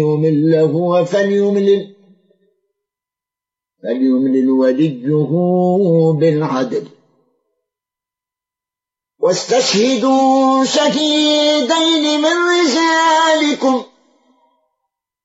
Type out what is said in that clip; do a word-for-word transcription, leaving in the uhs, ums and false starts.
يمل هو فليملل فليملل وليه بالعدل واستشهدوا شهيدين من رجالكم